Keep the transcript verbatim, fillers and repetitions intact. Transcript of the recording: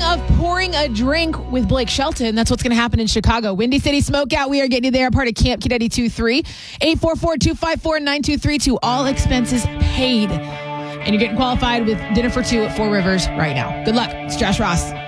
of pouring a drink with Blake Shelton. That's what's going to happen in Chicago. Windy City Smokeout. We are getting you there. Part of Camp Kid eighty-two point three. eight four four, two five four, nine two three two. All expenses paid. And you're getting qualified with dinner for two at Four Rivers right now. Good luck. It's Josh Ross.